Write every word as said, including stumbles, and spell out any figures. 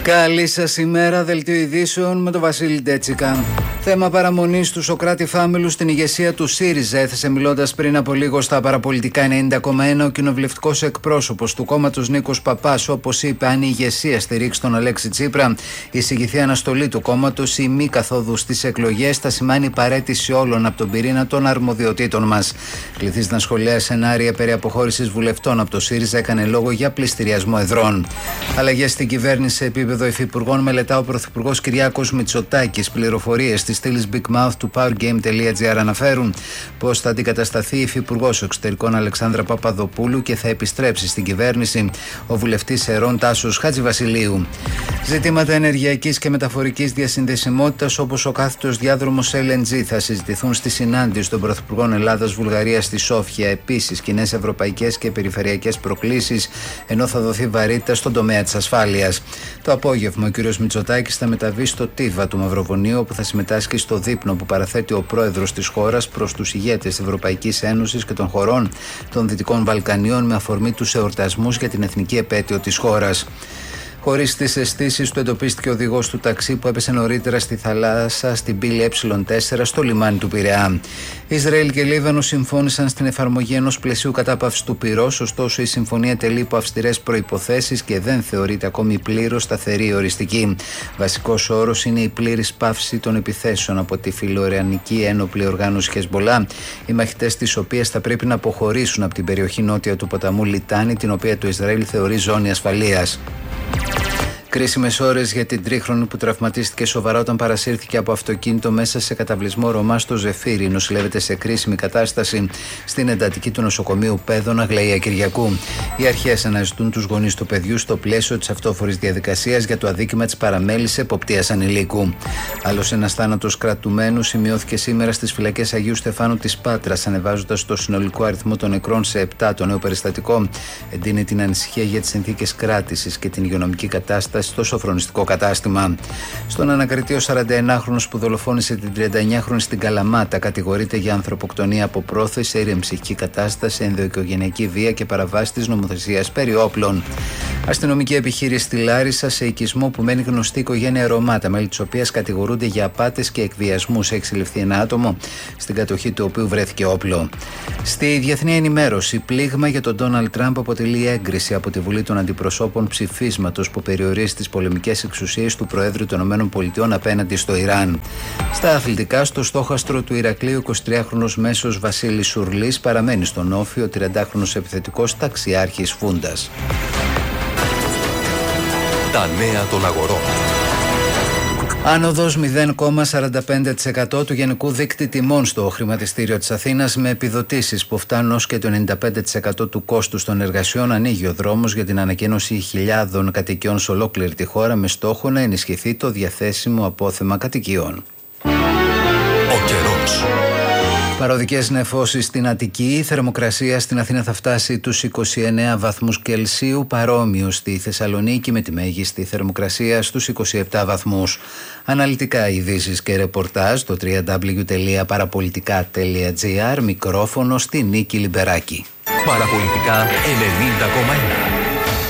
Καλή σας ημέρα, δελτίο ειδήσεων με τον Βασίλη Ντέτσικα. Θέμα παραμονής του Σωκράτη Φάμιλου στην ηγεσία του ΣΥΡΙΖΑ έθεσε μιλώντας πριν από λίγο στα παραπολιτικά ενενήντα κόμμα ένα ο κοινοβουλευτικός εκπρόσωπος του κόμματος Νίκος Παπάς. Όπως είπε, αν η ηγεσία στηρίξει τον Αλέξη Τσίπρα, η εισηγηθή αναστολή του κόμματος ή μη καθόδου στις εκλογές θα σημαίνει παραίτηση όλων από τον πυρήνα των αρμοδιοτήτων μας. Κληθείς να σχολιάσει σενάρια περί αποχώρησης βουλευτών από το ΣΥΡΙΖΑ, έκανε λόγο για πληστηριασμό εδρών. Αλλαγές στην κυβέρνηση σε επίπεδο υφυπουργών μελετά ο Πρωθυπουργός Κυριάκος Μητσοτάκης. Πληροφορίες της στήλης Big Mouth του powergame.gr αναφέρουν πως θα αντικατασταθεί η υφυπουργός εξωτερικών Αλεξάνδρα Παπαδοπούλου και θα επιστρέψει στην κυβέρνηση ο βουλευτής Ερών Τάσος Χατζηβασιλείου. Ζητήματα ενεργειακής και μεταφορικής διασυνδεσιμότητας, όπως ο κάθετος διάδρομος ελ εν τζι, θα συζητηθούν στη συνάντηση των Πρωθυπουργών Ελλάδας-Βουλγαρίας στη Σόφια. Επίσης, κοινές ευρωπαϊκές και περιφερειακές προκλήσεις, ενώ θα δοθεί βαρύτητα στον τομέα της ασφάλειας. Το απόγευμα, ο κ. Μητσοτάκης θα μεταβεί στο Τίβα του Μαυροβουνίου, όπου θα συμμετάσχει στο δείπνο που παραθέτει ο πρόεδρος της χώρας προς τους ηγέτες της Ευρωπαϊκής Ένωσης και των χωρών των Δυτικών Βαλκανίων με αφορμή τους εορτασμούς για την εθνική επέτειο της χώρας. Χωρίς τις αισθήσεις του, εντοπίστηκε ο οδηγός του ταξί που έπεσε νωρίτερα στη θάλασσα στην πύλη ε τέσσερα στο λιμάνι του Πειραιά. Ισραήλ και Λίβανο συμφώνησαν στην εφαρμογή ενός πλαισίου κατάπαυσης του πυρός, ωστόσο η συμφωνία τελεί υπό αυστηρές προϋποθέσεις και δεν θεωρείται ακόμη πλήρως σταθερή ή οριστική. Βασικός όρος είναι η πλήρης πάυση των επιθέσεων από τη φιλοϊρανική ένοπλη οργάνωση Χεσμπολά, οι μαχητές της οποίας θα πρέπει να αποχωρήσουν από την περιοχή νότια του ποταμού Λιτάνη, την οποία το Ισραήλ θεωρεί ζώνη ασφαλείας. Κρίσιμες ώρες για την τρίχρονη που τραυματίστηκε σοβαρά όταν παρασύρθηκε από αυτοκίνητο μέσα σε καταβλισμό Ρωμά στο Ζεφύρι. Νοσηλεύεται σε κρίσιμη κατάσταση στην εντατική του νοσοκομείου Πέδων Αγλαία Κυριακού. Οι αρχές αναζητούν τους γονείς του παιδιού στο πλαίσιο της αυτόφορης διαδικασίας για το αδίκημα της παραμέλησης εποπτείας ανηλίκου. Άλλος ένας θάνατος κρατουμένου σημειώθηκε σήμερα στις φυλακές Αγίου Στεφάνου της Πάτρας, ανεβάζοντας το συνολικό αριθμό των νεκρών σε επτά. Το νέο περιστατικό εντείνει την ανησυχία για τις συνθήκες κράτησης και την υγειονομική κατάσταση στο σοφρονιστικό κατάστημα. Στον ανακριτή, ο σαρανταενάχρονος που δολοφόνησε την τριανταεννιάχρονη στην Καλαμάτα κατηγορείται για ανθρωποκτονία από πρόθεση, αίρια ψυχική κατάσταση, ενδοοικογενειακή βία και παραβάση της νομοθεσίας περί όπλων. Αστυνομική επιχείρηση στη Λάρισα σε οικισμό που μένει γνωστή οικογένεια Ρωμά, τα μέλη της οποίας κατηγορούνται για απάτες και εκβιασμούς. Έχει συλληφθεί ένα άτομο, στην κατοχή του οποίου βρέθηκε όπλο. Στη διεθνή ενημέρωση, πλήγμα για τον Ντόναλντ Τραμπ αποτελεί έγκριση από τη Βουλή των Αντιπροσώπων ψηφίσματος που περιορίζει τις πολεμικές εξουσίες του Προέδρου των ΗΠΑ απέναντι στο Ιράν. Στα αθλητικά, στο στόχαστρο του Ηρακλείου, ο εικοσιτριάχρονος μέσος Βασίλης Σουρλής παραμένει στον όφη, ο τριαντάχρονος επιθετικός ταξιάρχης Φούντας. Τα νέα των αγορών. Άνοδος μηδέν κόμμα σαράντα πέντε τοις εκατό του γενικού δείκτη τιμών στο χρηματιστήριο της Αθήνας, με επιδοτήσεις που φτάνουν ως και το ενενήντα πέντε τοις εκατό του κόστους των εργασιών. Ανοίγει ο δρόμος για την ανακαίνωση χιλιάδων κατοικιών σε ολόκληρη τη χώρα, με στόχο να ενισχυθεί το διαθέσιμο απόθεμα κατοικιών. Ο καιρός. Παροδικές νεφώσεις στην Αττική, η θερμοκρασία στην Αθήνα θα φτάσει τους είκοσι εννέα βαθμούς Κελσίου, παρόμοιο στη Θεσσαλονίκη με τη μέγιστη θερμοκρασία στους είκοσι επτά βαθμούς. Αναλυτικά ειδήσεις και ρεπορτάζ στο double-u double-u double-u τελεία παραπολιτικά τελεία τζι άρ, μικρόφωνο στη Νίκη Λιμπεράκη. Παραπολιτικά ενενήντα κόμμα ένα.